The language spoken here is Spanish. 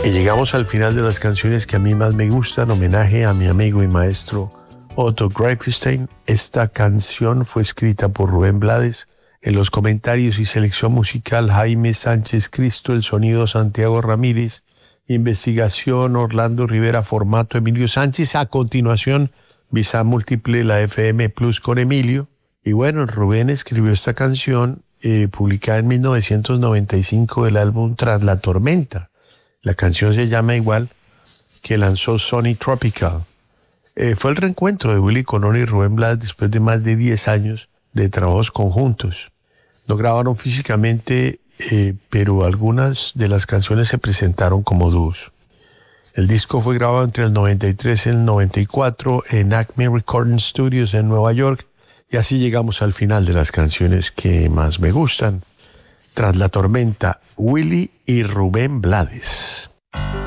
Y llegamos al final de las canciones que a mí más me gustan, homenaje a mi amigo y maestro Otto Greifenstein. Esta canción fue escrita por Rubén Blades. En los comentarios y selección musical, Jaime Sánchez Cristo, el sonido Santiago Ramírez, investigación Orlando Rivera, formato Emilio Sánchez. A continuación, visa múltiple, la FM Plus con Emilio. Y bueno, Rubén escribió esta canción publicada en 1995 del álbum Tras la Tormenta. La canción se llama igual, que lanzó Sony Tropical. Fue el reencuentro de Willy Colón y Rubén Blades después de más de 10 años de trabajos conjuntos. No grabaron físicamente, pero algunas de las canciones se presentaron como dúos. El disco fue grabado entre el 93 y el 94 en Acme Recording Studios en Nueva York. Y así llegamos al final de las canciones que más me gustan. Tras la Tormenta, Willy y Rubén Blades.